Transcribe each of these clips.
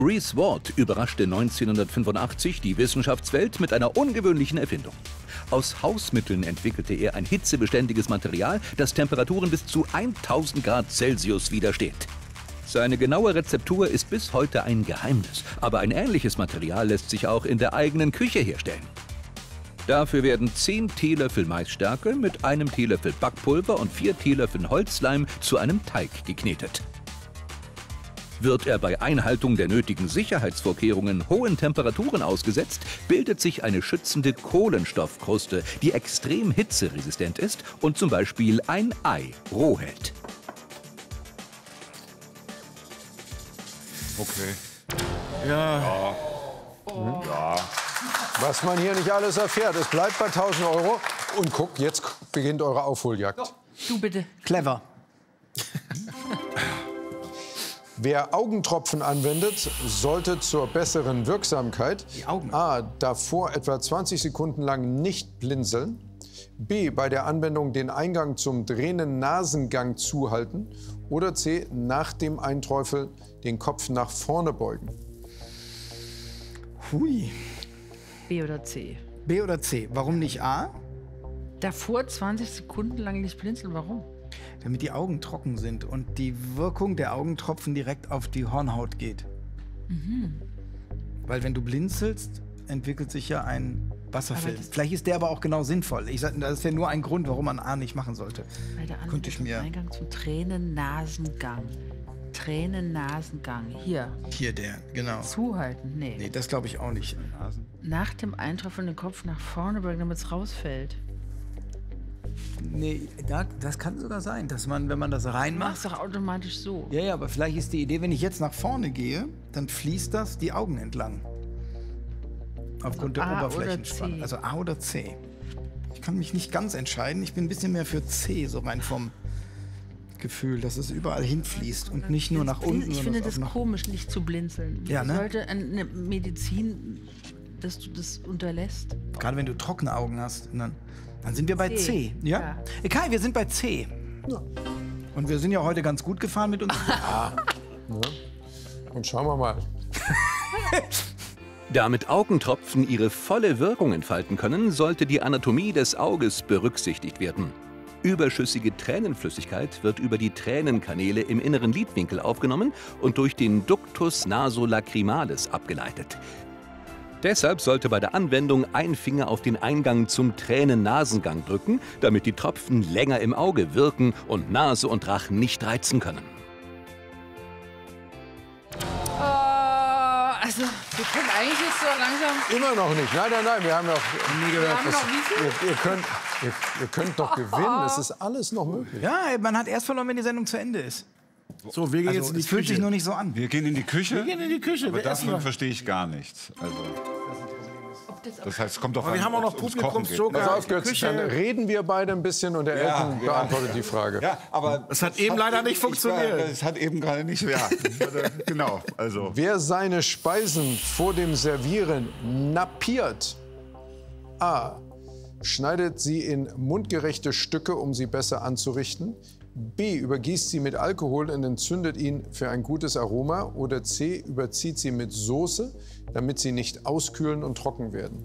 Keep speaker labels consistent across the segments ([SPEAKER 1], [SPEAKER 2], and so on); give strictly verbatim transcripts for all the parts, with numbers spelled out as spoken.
[SPEAKER 1] Reese Ward überraschte neunzehnhundertfünfundachtzig die Wissenschaftswelt mit einer ungewöhnlichen Erfindung. Aus Hausmitteln entwickelte er ein hitzebeständiges Material, das Temperaturen bis zu tausend Grad Celsius widersteht. Seine genaue Rezeptur ist bis heute ein Geheimnis, aber ein ähnliches Material lässt sich auch in der eigenen Küche herstellen. Dafür werden zehn Teelöffel Maisstärke mit einem Teelöffel Backpulver und vier Teelöffeln Holzleim zu einem Teig geknetet. Wird er bei Einhaltung der nötigen Sicherheitsvorkehrungen hohen Temperaturen ausgesetzt, bildet sich eine schützende Kohlenstoffkruste, die extrem hitzeresistent ist und zum Beispiel ein Ei roh hält.
[SPEAKER 2] Okay.
[SPEAKER 3] Ja.
[SPEAKER 2] Ja. Oh. Ja.
[SPEAKER 4] Was man hier nicht alles erfährt. Es bleibt bei tausend Euro. Und guck, jetzt beginnt eure Aufholjagd.
[SPEAKER 5] Du bitte.
[SPEAKER 3] Clever.
[SPEAKER 4] Wer Augentropfen anwendet, sollte zur besseren Wirksamkeit
[SPEAKER 3] Die Augen.
[SPEAKER 4] A. davor etwa zwanzig Sekunden lang nicht blinzeln, B. bei der Anwendung den Eingang zum Tränen-Nasengang zuhalten oder C. nach dem Einträufeln den Kopf nach vorne beugen.
[SPEAKER 3] Hui.
[SPEAKER 5] B oder C?
[SPEAKER 3] B oder C? Warum nicht A?
[SPEAKER 5] Davor zwanzig Sekunden lang nicht blinzeln. Warum?
[SPEAKER 3] Damit die Augen trocken sind und die Wirkung der Augentropfen direkt auf die Hornhaut geht.
[SPEAKER 5] Mhm.
[SPEAKER 3] Weil wenn du blinzelst, entwickelt sich ja ein Wasserfilm.
[SPEAKER 5] das-
[SPEAKER 3] Vielleicht ist der aber auch genau sinnvoll. Ich sag, das wäre nur ein Grund, warum man A nicht machen sollte.
[SPEAKER 5] Bei der
[SPEAKER 3] Könnte ich mir-
[SPEAKER 5] Eingang zum Tränen-Nasengang. Tränen-Nasengang. Hier.
[SPEAKER 3] Hier der, genau.
[SPEAKER 5] Zuhalten. Nee.
[SPEAKER 3] Nee, das glaube ich auch nicht.
[SPEAKER 5] Nach dem Eintropfen den Kopf nach vorne beugen, damit es rausfällt.
[SPEAKER 3] Nee, da, das kann sogar sein, dass man, wenn man das
[SPEAKER 5] Du
[SPEAKER 3] reinmacht.
[SPEAKER 5] machst doch automatisch so.
[SPEAKER 3] Ja, ja, aber vielleicht ist die Idee, wenn ich jetzt nach vorne gehe, dann fließt das die Augen entlang. Aufgrund der
[SPEAKER 5] A oder
[SPEAKER 3] Oberflächenspannung.
[SPEAKER 5] C?
[SPEAKER 3] Also A oder C. Ich kann mich nicht ganz entscheiden. Ich bin ein bisschen mehr für C, so rein vom Gefühl, dass es überall hinfließt und nicht nur nach unten.
[SPEAKER 5] Ich
[SPEAKER 3] sondern
[SPEAKER 5] finde
[SPEAKER 3] auch
[SPEAKER 5] das
[SPEAKER 3] nach
[SPEAKER 5] komisch, nicht zu blinzeln.
[SPEAKER 3] Ja, ne?
[SPEAKER 5] Sollte eine Medizin, dass du das unterlässt?
[SPEAKER 3] Gerade wenn du trockene Augen hast. Dann, dann sind wir bei
[SPEAKER 5] C.
[SPEAKER 3] C. Ja?
[SPEAKER 5] Ja.
[SPEAKER 3] Kai, wir sind bei C.
[SPEAKER 4] Ja.
[SPEAKER 3] Und wir sind ja heute ganz gut gefahren mit uns.
[SPEAKER 4] Ja. Und schauen wir mal.
[SPEAKER 1] Damit Augentropfen ihre volle Wirkung entfalten können, sollte die Anatomie des Auges berücksichtigt werden. Überschüssige Tränenflüssigkeit wird über die Tränenkanäle im inneren Lidwinkel aufgenommen und durch den Ductus nasolacrimalis abgeleitet. Deshalb sollte bei der Anwendung ein Finger auf den Eingang zum Tränen-Nasengang drücken, damit die Tropfen länger im Auge wirken und Nase und Rachen nicht reizen können.
[SPEAKER 5] Oh, also, wir können eigentlich jetzt so langsam...
[SPEAKER 4] Immer noch nicht. Nein, nein, nein. Wir haben ja auch nie gehört,
[SPEAKER 5] haben
[SPEAKER 4] dass
[SPEAKER 5] noch wie viel?
[SPEAKER 4] ihr, ihr, könnt, ihr, ihr könnt doch gewinnen. Es ist alles noch möglich.
[SPEAKER 3] Ja, man hat erst verloren, wenn die Sendung zu Ende ist.
[SPEAKER 6] So, wir gehen
[SPEAKER 3] Also,
[SPEAKER 6] jetzt in die
[SPEAKER 3] es fühlt
[SPEAKER 6] Küche.
[SPEAKER 3] sich nur nicht so an.
[SPEAKER 2] Wir gehen in die Küche.
[SPEAKER 6] Wir gehen in die Küche.
[SPEAKER 2] Aber
[SPEAKER 6] Wir essen
[SPEAKER 2] davon
[SPEAKER 6] noch.
[SPEAKER 2] verstehe ich gar nichts. Also, das heißt, es kommt doch
[SPEAKER 6] Aber wir haben auch noch Publikumsjoker.
[SPEAKER 4] Pass auf,
[SPEAKER 6] die
[SPEAKER 4] Götz,
[SPEAKER 6] Küche.
[SPEAKER 4] dann reden wir beide ein bisschen und der
[SPEAKER 2] Ja,
[SPEAKER 4] Elton
[SPEAKER 2] ja.
[SPEAKER 4] beantwortet die Frage.
[SPEAKER 2] Ja, aber
[SPEAKER 6] Es hat eben leider nicht
[SPEAKER 2] ich war-
[SPEAKER 6] funktioniert.
[SPEAKER 2] Es hat eben gerade nicht. Ja, genau. Also.
[SPEAKER 4] Wer seine Speisen vor dem Servieren nappiert, A. schneidet sie in mundgerechte Stücke, um sie besser anzurichten, B. übergießt sie mit Alkohol und entzündet ihn für ein gutes Aroma oder C. überzieht sie mit Soße, damit sie nicht auskühlen und trocken werden.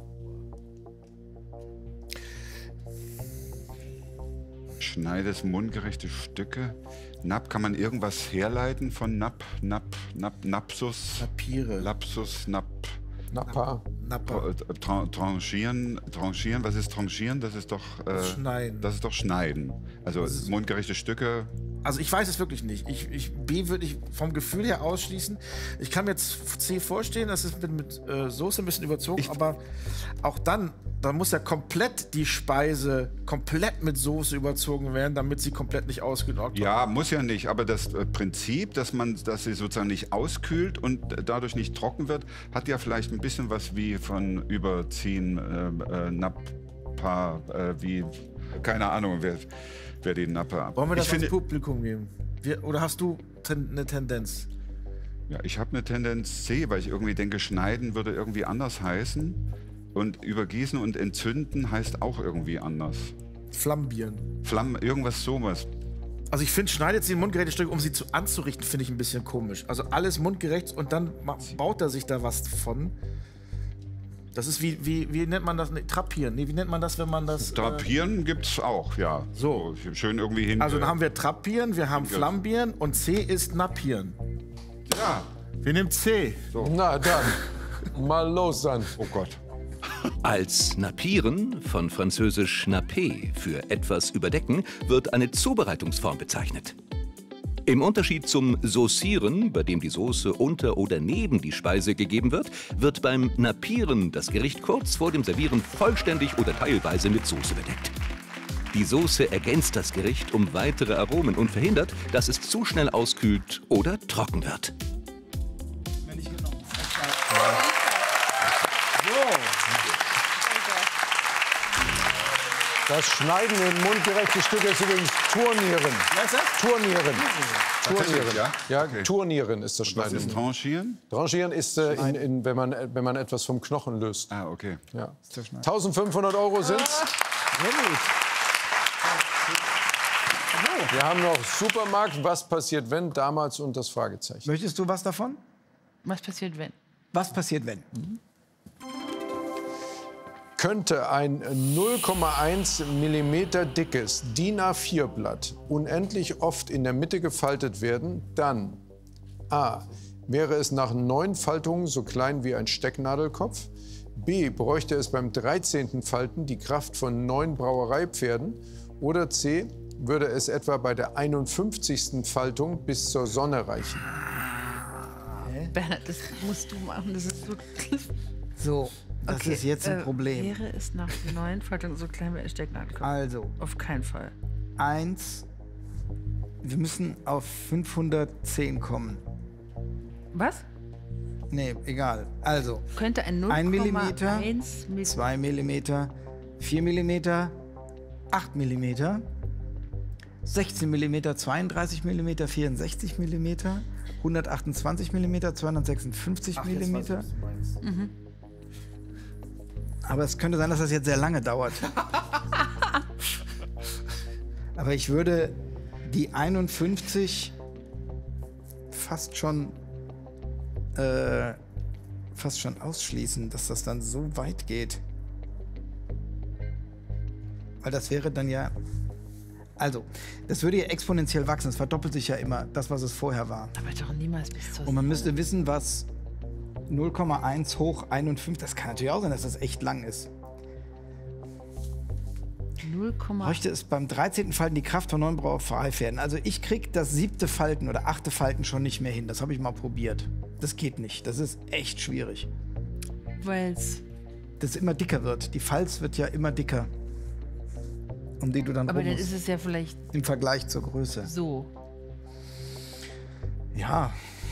[SPEAKER 2] Schneidet mundgerechte Stücke. Napp, kann man irgendwas herleiten von Napp, Napp, Napp, Napsus?
[SPEAKER 6] Papiere.
[SPEAKER 2] Lapsus, Napp.
[SPEAKER 4] Nappa.
[SPEAKER 6] Nappa.
[SPEAKER 2] Tra tranchieren, tranchieren, was ist tranchieren? Das ist doch äh,
[SPEAKER 6] Schneiden.
[SPEAKER 2] Das ist doch Schneiden. Also mundgerechte Stücke.
[SPEAKER 6] Also ich weiß es wirklich nicht. Ich, ich, B würde ich vom Gefühl her ausschließen. Ich kann mir jetzt C vorstellen, das ist mit, mit äh, Soße ein bisschen überzogen,
[SPEAKER 2] Ich-
[SPEAKER 6] aber auch dann, dann muss ja komplett die Speise komplett mit Soße überzogen werden, damit sie komplett nicht ausgedrückt wird.
[SPEAKER 2] Ja, muss ja nicht, aber das äh, Prinzip, dass man, dass sie sozusagen nicht auskühlt und äh, dadurch nicht trocken wird, hat ja vielleicht ein bisschen was wie von Überziehen, äh, äh, Nappa, äh, wie, keine Ahnung, wer, wer die Nappe ab.
[SPEAKER 6] Wollen wir das
[SPEAKER 2] ich finde,
[SPEAKER 6] ans Publikum geben? Wir, oder hast du ten, eine Tendenz?
[SPEAKER 2] ja, ich habe eine Tendenz C, weil ich irgendwie denke, schneiden würde irgendwie anders heißen und übergießen und entzünden heißt auch irgendwie anders.
[SPEAKER 6] Flambieren.
[SPEAKER 2] Flammen, irgendwas sowas.
[SPEAKER 6] Also ich finde, schneidet sie in mundgerechte Stücke, um sie zu, anzurichten, finde ich ein bisschen komisch. Also alles mundgerecht und dann ma- baut er sich da was von. Das ist wie, wie, wie nennt man das? Nee, Trapieren. Nee, wie nennt man das, wenn man das...
[SPEAKER 2] Drapieren gibt's auch, ja.
[SPEAKER 6] So.
[SPEAKER 2] Schön irgendwie hin.
[SPEAKER 6] Äh, also dann haben wir Trapieren, wir haben Flambieren und C ist Nappieren.
[SPEAKER 2] Ja.
[SPEAKER 6] Wir nehmen C.
[SPEAKER 4] Na dann, mal los dann.
[SPEAKER 2] Oh Gott.
[SPEAKER 1] Als Nappieren, von französisch napper für etwas überdecken, wird eine Zubereitungsform bezeichnet. Im Unterschied zum Saucieren, bei dem die Soße unter oder neben die Speise gegeben wird, wird beim Nappieren das Gericht kurz vor dem Servieren vollständig oder teilweise mit Soße bedeckt. Die Soße ergänzt das Gericht um weitere Aromen und verhindert, dass es zu schnell auskühlt oder trocken wird.
[SPEAKER 4] Das Schneiden in mundgerechte Stücke ist übrigens Turnieren.
[SPEAKER 6] Was ist das?
[SPEAKER 4] Turnieren. Turnieren.
[SPEAKER 2] Ja?
[SPEAKER 4] Ja,
[SPEAKER 2] Okay.
[SPEAKER 4] Turnieren ist das
[SPEAKER 2] Was
[SPEAKER 4] Schneiden.
[SPEAKER 2] ist Tranchieren?
[SPEAKER 4] Tranchieren ist, äh, in, in, wenn, man, wenn man etwas vom Knochen löst.
[SPEAKER 2] Ah, okay.
[SPEAKER 4] Ja. eintausendfünfhundert Euro sind's. Wir haben noch Supermarkt. Was passiert, wenn? Damals und das Fragezeichen.
[SPEAKER 3] Möchtest du was davon?
[SPEAKER 5] Was passiert, wenn?
[SPEAKER 3] Was passiert, wenn?
[SPEAKER 4] Könnte ein null Komma eins Millimeter dickes D I N A vier Blatt unendlich oft in der Mitte gefaltet werden, dann A. Wäre es nach neun Faltungen so klein wie ein Stecknadelkopf, B. Bräuchte es beim dreizehnten Falten die Kraft von neun Brauereipferden oder C. Würde es etwa bei der einundfünfzigsten Faltung bis zur Sonne reichen.
[SPEAKER 5] Bernhard, das musst du machen. Das ist so.
[SPEAKER 3] So, das
[SPEAKER 5] Okay,
[SPEAKER 3] ist jetzt ein
[SPEAKER 5] äh,
[SPEAKER 3] Problem.
[SPEAKER 5] Wäre es nach neuen Faltungen so klein wie ein Stecknadelkopf?
[SPEAKER 3] Also,
[SPEAKER 5] Auf keinen Fall.
[SPEAKER 3] eins. Wir müssen auf fünfhundertzehn kommen.
[SPEAKER 5] Was?
[SPEAKER 3] Nee, egal. Also,
[SPEAKER 5] Könnte ein
[SPEAKER 3] ein
[SPEAKER 5] null Komma
[SPEAKER 3] Millimeter,
[SPEAKER 5] eins mit
[SPEAKER 3] zwei Millimeter, vier Millimeter, acht Millimeter, sechzehn Millimeter, zweiunddreißig Millimeter, vierundsechzig Millimeter, hundertachtundzwanzig Millimeter, zweihundertsechsundfünfzig Millimeter.
[SPEAKER 5] Mhm.
[SPEAKER 3] Aber es könnte sein, dass das jetzt sehr lange dauert. Aber ich würde die einundfünfzig fast schon äh, fast schon ausschließen, dass das dann so weit geht. Weil das wäre dann ja... Also, das würde ja exponentiell wachsen. Es verdoppelt sich ja immer, das, was es vorher war.
[SPEAKER 5] Aber doch niemals bis zur
[SPEAKER 3] Und man müsste wissen, was null Komma eins hoch einundfünfzig... Das kann natürlich auch sein, dass das echt lang ist.
[SPEAKER 5] null Komma eins.
[SPEAKER 3] Bräuchte es beim dreizehnten Falten die Kraft von neun Brauereipferden. Also ich krieg das siebte Falten oder achte Falten schon nicht mehr hin. Das habe ich mal probiert. Das geht nicht. Das ist echt schwierig.
[SPEAKER 5] Weil's.
[SPEAKER 3] Das immer dicker wird. Die Falz wird ja immer dicker. Um die du dann
[SPEAKER 5] Aber
[SPEAKER 3] rum
[SPEAKER 5] dann
[SPEAKER 3] musst.
[SPEAKER 5] ist es ja vielleicht
[SPEAKER 3] Im Vergleich zur Größe.
[SPEAKER 5] so.
[SPEAKER 3] Ja.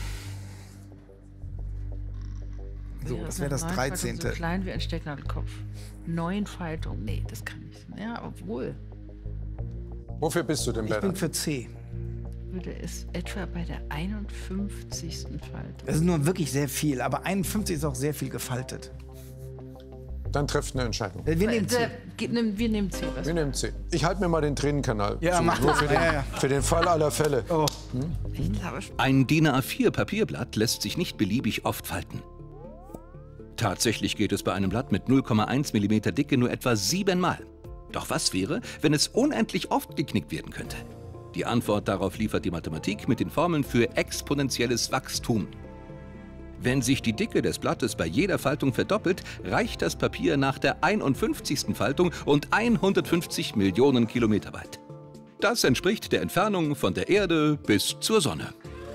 [SPEAKER 3] So,
[SPEAKER 5] Wäre
[SPEAKER 3] das
[SPEAKER 5] es
[SPEAKER 3] wäre
[SPEAKER 5] nach
[SPEAKER 3] das
[SPEAKER 5] neun Faltungen
[SPEAKER 3] dreizehnte.
[SPEAKER 5] So klein wie ein Stecknadelkopf. Neun Faltungen. Nee, das kann nicht. Ja, obwohl.
[SPEAKER 4] Wofür bist du denn,
[SPEAKER 3] Ich bin
[SPEAKER 4] Bernhard?
[SPEAKER 3] für C.
[SPEAKER 5] Würde es etwa bei der einundfünfzigsten Faltung.
[SPEAKER 3] Das ist nur wirklich sehr viel. Aber einundfünfzig ist auch sehr viel gefaltet.
[SPEAKER 4] Dann trefft eine Entscheidung.
[SPEAKER 3] Wir nehmen C.
[SPEAKER 5] Äh, ge- nimm- Wir nehmen C. Was?
[SPEAKER 4] Wir nehmen C. Ich halte mir mal den Tränenkanal.
[SPEAKER 3] Ja,
[SPEAKER 4] zu,
[SPEAKER 3] mach
[SPEAKER 4] nur
[SPEAKER 3] das.
[SPEAKER 4] für den,
[SPEAKER 3] Ja, ja.
[SPEAKER 4] für den Fall aller Fälle.
[SPEAKER 3] Oh.
[SPEAKER 5] Ich glaube,
[SPEAKER 1] Ein D I N A vier Papierblatt lässt sich nicht beliebig oft falten. Tatsächlich geht es bei einem Blatt mit null Komma eins Millimeter Dicke nur etwa siebenmal. Doch was wäre, wenn es unendlich oft geknickt werden könnte? Die Antwort darauf liefert die Mathematik mit den Formeln für exponentielles Wachstum. Wenn sich die Dicke des Blattes bei jeder Faltung verdoppelt, reicht das Papier nach der einundfünfzigsten Faltung und hundertfünfzig Millionen Kilometer weit. Das entspricht der Entfernung von der Erde bis zur Sonne.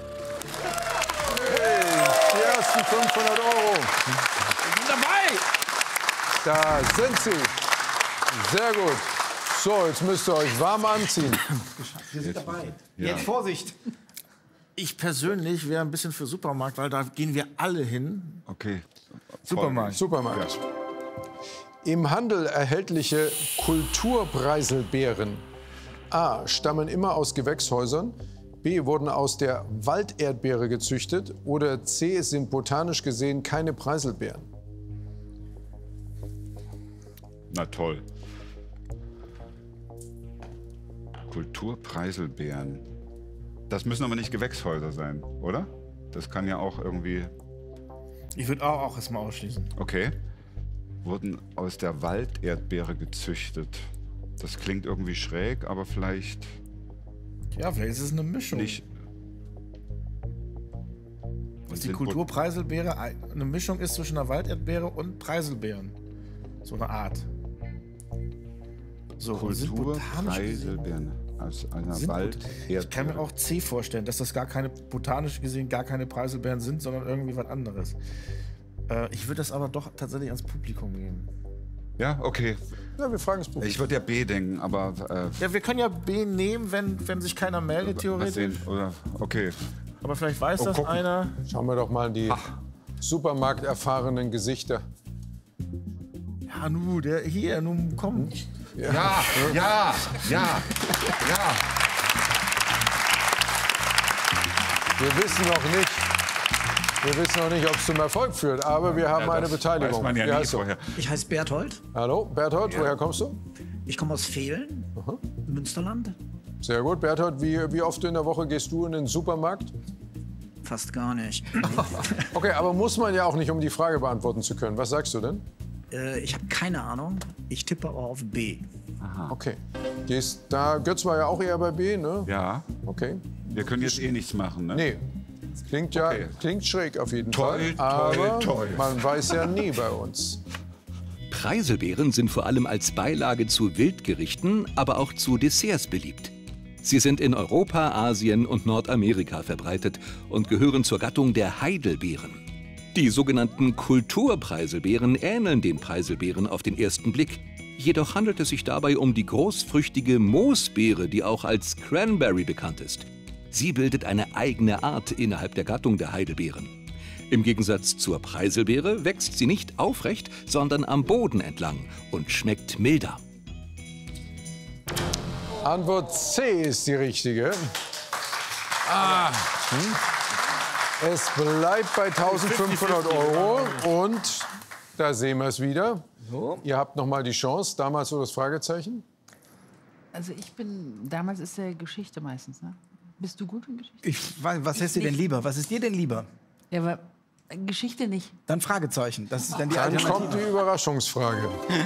[SPEAKER 4] Die ersten fünfhundert Euro.
[SPEAKER 6] Dabei!
[SPEAKER 4] Da sind sie. Sehr gut. So, jetzt müsst ihr euch warm anziehen.
[SPEAKER 3] Wir sind dabei. Jetzt Vorsicht.
[SPEAKER 6] Ich persönlich wäre ein bisschen für Supermarkt, weil da gehen wir alle hin.
[SPEAKER 2] Okay.
[SPEAKER 6] Supermarkt.
[SPEAKER 4] Supermarkt. Im Handel erhältliche Kulturpreiselbeeren A. stammen immer aus Gewächshäusern, B. wurden aus der Walderdbeere gezüchtet oder C. sind botanisch gesehen keine Preiselbeeren.
[SPEAKER 2] Na toll. Kulturpreiselbeeren. Das müssen aber nicht Gewächshäuser sein, oder? Das kann ja auch irgendwie...
[SPEAKER 6] Ich würde auch, auch erstmal ausschließen.
[SPEAKER 2] Okay. Wurden aus der Walderdbeere gezüchtet. Das klingt irgendwie schräg, aber vielleicht
[SPEAKER 6] Ja, vielleicht ist es eine Mischung.
[SPEAKER 2] nicht...
[SPEAKER 6] Dass die
[SPEAKER 2] Sind
[SPEAKER 6] Kulturpreiselbeere ein- eine Mischung ist zwischen einer Walderdbeere und Preiselbeeren. So eine Art. So, und sind botanisch gesehen-
[SPEAKER 2] Kulturpreiselbeeren aus einer
[SPEAKER 6] sind bot-
[SPEAKER 2] Walderdbeere.
[SPEAKER 6] Ich kann mir auch C vorstellen, dass das gar keine, botanisch gesehen, gar keine Preiselbeeren sind, sondern irgendwie was anderes. Äh, ich würde das aber doch tatsächlich ans Publikum geben.
[SPEAKER 2] Ja, okay.
[SPEAKER 4] Ja, wir fragen es Publikum.
[SPEAKER 2] Ich würde ja B denken, aber äh,
[SPEAKER 6] Ja, wir können ja B nehmen, wenn, wenn sich keiner meldet,
[SPEAKER 2] mal
[SPEAKER 6] theoretisch.
[SPEAKER 2] sehen. Oder okay.
[SPEAKER 6] Aber vielleicht weiß
[SPEAKER 2] Oh,
[SPEAKER 6] das
[SPEAKER 2] gucken.
[SPEAKER 6] einer.
[SPEAKER 4] Schauen wir doch mal in die supermarkterfahrenen Gesichter.
[SPEAKER 6] Ja, nu, der hier, nun komm.
[SPEAKER 2] Ja, ja, ja, ja.
[SPEAKER 4] Wir wissen noch nicht, wir wissen noch nicht, ob es zum Erfolg führt, aber wir haben
[SPEAKER 2] Ja,
[SPEAKER 4] eine
[SPEAKER 2] das
[SPEAKER 4] Beteiligung.
[SPEAKER 2] weiß man ja
[SPEAKER 4] Wie
[SPEAKER 2] nie
[SPEAKER 4] heißt du?
[SPEAKER 2] vorher.
[SPEAKER 7] Ich heiße Berthold.
[SPEAKER 4] Hallo, Berthold, woher kommst du?
[SPEAKER 7] Ich komme aus Vehlen, Münsterland.
[SPEAKER 4] Sehr gut. Berthold, wie, wie oft in der Woche gehst du in den Supermarkt?
[SPEAKER 7] Fast gar nicht.
[SPEAKER 4] Okay, aber muss man ja auch nicht, um die Frage beantworten zu können. Was sagst du denn?
[SPEAKER 7] äh, ich habe keine Ahnung. Ich tippe aber auf B.
[SPEAKER 4] Okay. Gehst da, Götz war ja auch eher bei B, ne?
[SPEAKER 2] Ja,
[SPEAKER 4] Okay.
[SPEAKER 2] wir können jetzt eh nichts machen, ne?
[SPEAKER 4] Nee. Klingt ja
[SPEAKER 2] Okay.
[SPEAKER 4] klingt schräg auf jeden
[SPEAKER 2] Toll,
[SPEAKER 4] Fall.
[SPEAKER 2] toll,
[SPEAKER 4] aber
[SPEAKER 2] toll.
[SPEAKER 4] man weiß ja nie bei uns.
[SPEAKER 1] Preiselbeeren sind vor allem als Beilage zu Wildgerichten, aber auch zu Desserts beliebt. Sie sind in Europa, Asien und Nordamerika verbreitet und gehören zur Gattung der Heidelbeeren. Die sogenannten Kulturpreiselbeeren ähneln den Preiselbeeren auf den ersten Blick. Jedoch handelt es sich dabei um die großfrüchtige Moosbeere, die auch als Cranberry bekannt ist. Sie bildet eine eigene Art innerhalb der Gattung der Heidelbeeren. Im Gegensatz zur Preiselbeere wächst sie nicht aufrecht, sondern am Boden entlang und schmeckt milder.
[SPEAKER 4] Antwort C ist die richtige. Ah. Hm. Es bleibt bei eintausendfünfhundert Euro und da sehen wir es wieder. Ihr habt noch mal die Chance. Damals so das Fragezeichen.
[SPEAKER 5] Also ich bin, damals ist ja Geschichte meistens, ne? Bist du gut in Geschichte?
[SPEAKER 3] Ich, wa- was ist dir denn lieber? Was ist dir denn lieber?
[SPEAKER 5] Ja, aber Geschichte nicht.
[SPEAKER 3] Dann Fragezeichen. Das ist dann die
[SPEAKER 4] Dann
[SPEAKER 3] Alternative.
[SPEAKER 4] kommt die Überraschungsfrage.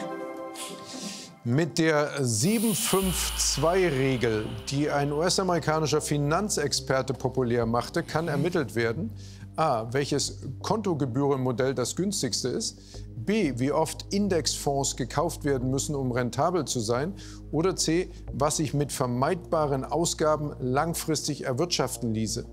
[SPEAKER 4] Mit der sieben fünf zwei Regel, die ein U S-amerikanischer Finanzexperte populär machte, kann ermittelt werden: A, welches Kontogebührenmodell das günstigste ist, B, wie oft Indexfonds gekauft werden müssen, um rentabel zu sein, oder C, was sich mit vermeidbaren Ausgaben langfristig erwirtschaften ließe.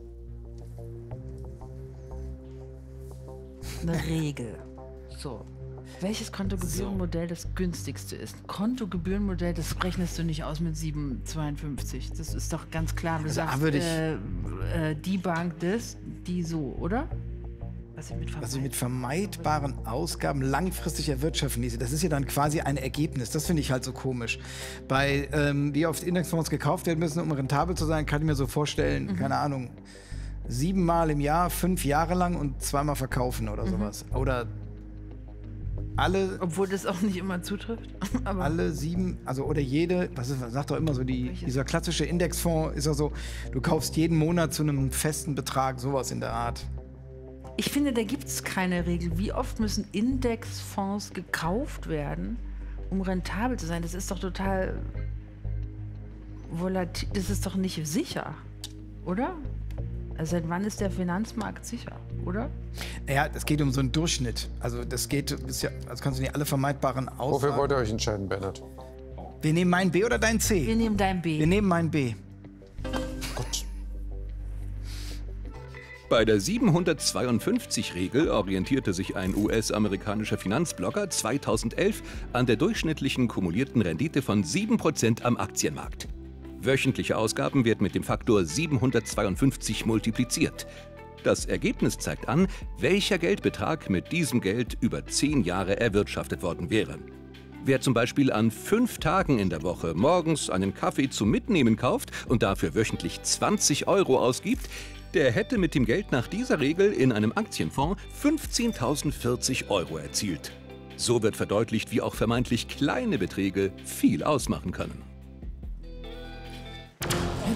[SPEAKER 5] Eine Regel. So. Welches Kontogebührenmodell das günstigste ist? Kontogebührenmodell, das rechnest du nicht aus mit sieben Komma zweiundfünfzig. Das ist doch ganz klar. Du sagst,
[SPEAKER 3] würde ich-
[SPEAKER 5] äh, äh, die Bank das, die so, oder? Was ich mit
[SPEAKER 3] Was ich mit vermeidbaren Ausgaben langfristig erwirtschaften ließe. Das ist ja dann quasi ein Ergebnis. Das finde ich halt so komisch. Bei ähm, wie oft Indexfonds gekauft werden müssen, um rentabel zu sein, kann ich mir so vorstellen, keine Ahnung, siebenmal im Jahr, fünf Jahre lang und zweimal verkaufen oder sowas. Oder alle,
[SPEAKER 5] Obwohl das auch nicht immer zutrifft. Aber
[SPEAKER 3] alle sieben, also oder jede, was ist, sagt doch immer so, die, dieser klassische Indexfonds ist ja so, du kaufst jeden Monat zu einem festen Betrag, sowas in der Art.
[SPEAKER 5] ich finde, da gibt es keine Regel. Wie oft müssen Indexfonds gekauft werden, um rentabel zu sein? Das ist doch total volatil. Das ist doch nicht sicher, oder? Also seit wann ist der Finanzmarkt sicher, oder?
[SPEAKER 3] Ja, es geht um so einen Durchschnitt. Also das geht, ist ja, also kannst du nicht alle vermeidbaren
[SPEAKER 4] Wofür
[SPEAKER 3] Aussagen.
[SPEAKER 4] wollt ihr euch entscheiden, Bernhard?
[SPEAKER 3] Wir nehmen meinen B oder dein C?
[SPEAKER 5] Wir nehmen dein B.
[SPEAKER 3] Wir nehmen meinen B.
[SPEAKER 4] Gut.
[SPEAKER 1] Bei der siebenhundertzweiundfünfzig-Regel orientierte sich ein U S-amerikanischer Finanzblogger zweitausendelf an der durchschnittlichen kumulierten Rendite von sieben Prozent am Aktienmarkt. Wöchentliche Ausgaben werden mit dem Faktor siebenhundertzweiundfünfzig multipliziert. Das Ergebnis zeigt an, welcher Geldbetrag mit diesem Geld über zehn Jahre erwirtschaftet worden wäre. Wer zum Beispiel an fünf Tagen in der Woche morgens einen Kaffee zum Mitnehmen kauft und dafür wöchentlich zwanzig Euro ausgibt, der hätte mit dem Geld nach dieser Regel in einem Aktienfonds fünfzehntausendvierzig Euro erzielt. So wird verdeutlicht, wie auch vermeintlich kleine Beträge viel ausmachen können.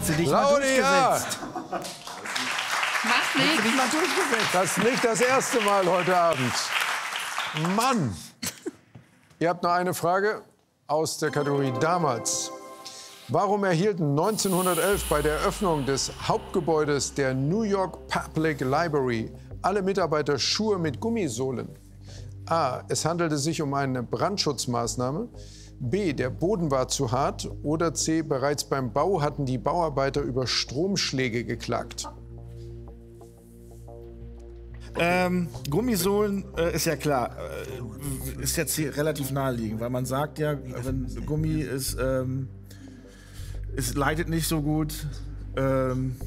[SPEAKER 6] Hättest du dich mal
[SPEAKER 4] Claudia!
[SPEAKER 6] durchgesetzt.
[SPEAKER 5] Macht
[SPEAKER 6] Hättest du
[SPEAKER 5] nichts.
[SPEAKER 6] dich mal durchgesetzt.
[SPEAKER 4] Das ist nicht das erste Mal heute Abend. Mann! Ihr habt noch eine Frage aus der Kategorie damals. Warum erhielten neunzehnhundertelf bei der Eröffnung des Hauptgebäudes der New York Public Library alle Mitarbeiter Schuhe mit Gummisohlen? A. Es handelte sich um eine Brandschutzmaßnahme. B. Der Boden war zu hart. Oder C. Bereits beim Bau hatten die Bauarbeiter über Stromschläge geklagt.
[SPEAKER 6] Ähm, Gummisohlen äh, ist ja klar, äh, ist jetzt hier relativ naheliegend, weil man sagt ja, wenn Gummi ist, ähm, es leitet nicht so gut. Ähm,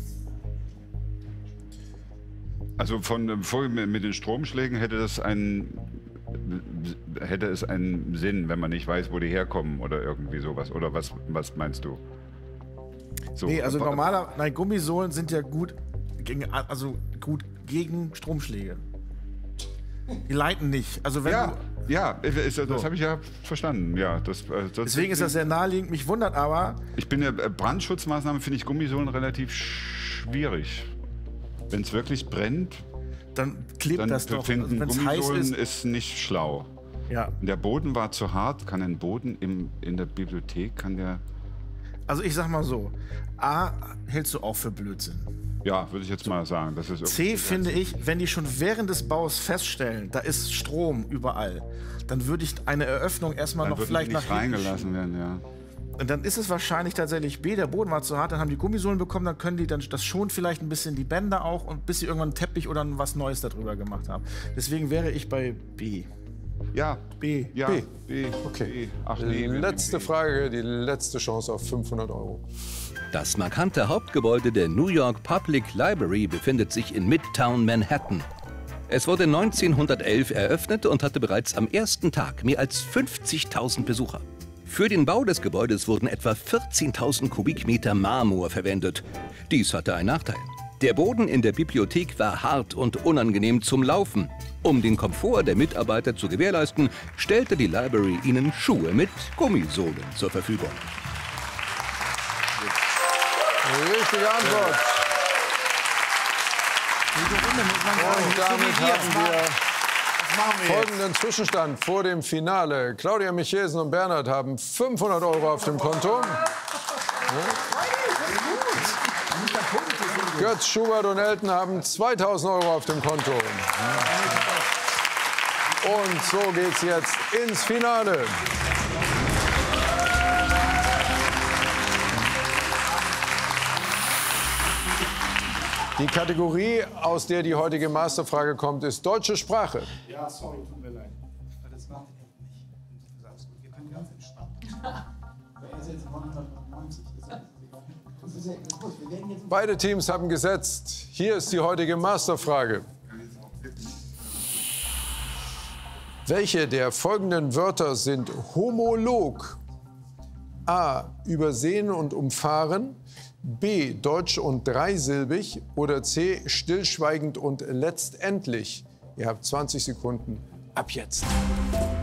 [SPEAKER 2] Also von vorhin mit den Stromschlägen hätte das einen hätte es einen Sinn, wenn man nicht weiß, wo die herkommen oder irgendwie sowas. Oder was, was meinst du? So,
[SPEAKER 6] nee, also
[SPEAKER 2] aber-
[SPEAKER 6] normaler, nein, Gummisohlen sind ja gut gegen, also gut gegen Stromschläge. Die leiten nicht. Also wenn
[SPEAKER 2] Ja,
[SPEAKER 6] du,
[SPEAKER 2] ja, ist, das
[SPEAKER 6] So.
[SPEAKER 2] habe ich ja verstanden. Ja, das, äh, das,
[SPEAKER 6] deswegen ist das sehr naheliegend. Mich wundert aber,
[SPEAKER 2] Ich bin ja äh, Brandschutzmaßnahmen finde ich Gummisohlen relativ schwierig. Wenn es wirklich brennt,
[SPEAKER 6] dann klebt
[SPEAKER 2] dann
[SPEAKER 6] das doch.
[SPEAKER 2] finden
[SPEAKER 6] Wenn es heiß
[SPEAKER 2] Gummisohlen
[SPEAKER 6] ist,
[SPEAKER 2] ist nicht schlau.
[SPEAKER 6] ja.
[SPEAKER 2] Der Boden war zu hart. Kann ein Boden im, in der Bibliothek, kann der...
[SPEAKER 6] Also ich sag mal so, A, hältst du auch für Blödsinn.
[SPEAKER 2] Ja, würde ich jetzt mal sagen. Das ist
[SPEAKER 6] C,
[SPEAKER 2] irgendwie-
[SPEAKER 6] finde ich, wenn die schon während des Baus feststellen, da ist Strom überall, dann würde ich eine Eröffnung erstmal
[SPEAKER 2] Dann
[SPEAKER 6] noch
[SPEAKER 2] würden
[SPEAKER 6] vielleicht
[SPEAKER 2] die
[SPEAKER 6] nach
[SPEAKER 2] nicht
[SPEAKER 6] hinten
[SPEAKER 2] reingelassen werden, ja.
[SPEAKER 6] schieben. Und dann ist es wahrscheinlich tatsächlich B, der Boden war zu hart, dann haben die Gummisohlen bekommen, dann können die dann, das schont vielleicht ein bisschen die Bänder auch und bis sie irgendwann einen Teppich oder was Neues darüber gemacht haben. Deswegen wäre ich bei B.
[SPEAKER 2] Ja,
[SPEAKER 6] B.
[SPEAKER 2] ja,
[SPEAKER 4] B.
[SPEAKER 2] B.
[SPEAKER 4] Okay.
[SPEAKER 2] B. Ach nee, wir
[SPEAKER 4] Letzte
[SPEAKER 2] nehmen B.
[SPEAKER 4] Frage, die letzte Chance auf fünfhundert Euro.
[SPEAKER 1] Das markante Hauptgebäude der New York Public Library befindet sich in Midtown Manhattan. Es wurde neunzehnhundertelf eröffnet und hatte bereits am ersten Tag mehr als fünfzigtausend Besucher. Für den Bau des Gebäudes wurden etwa vierzehntausend Kubikmeter Marmor verwendet. Dies hatte einen Nachteil. Der Boden in der Bibliothek war hart und unangenehm zum Laufen. Um den Komfort der Mitarbeiter zu gewährleisten, stellte die Library ihnen Schuhe mit Gummisohlen zur Verfügung.
[SPEAKER 4] Richtige Antwort. Und damit haben wir folgenden Zwischenstand vor dem Finale. Claudia Michesen und Bernhard haben fünfhundert Euro auf dem Konto. Götz, Schubert und Elton haben zweitausend Euro auf dem Konto. Und so geht's jetzt ins Finale. Die Kategorie, aus der die heutige Masterfrage kommt, ist deutsche Sprache.
[SPEAKER 3] Ja, sorry, tut mir leid. Das macht ihr nicht. Alles gut, wir können ganz entspannt. Wer ist jetzt neunhundertneunzig? Das ist ja gut, wir werden jetzt...
[SPEAKER 4] Beide Teams haben gesetzt. Hier ist die heutige Masterfrage. Welche der folgenden Wörter sind homolog? A. Übersehen und umfahren. B. Deutsch und dreisilbig. Oder C. Stillschweigend und letztendlich. Ihr habt zwanzig Sekunden ab jetzt.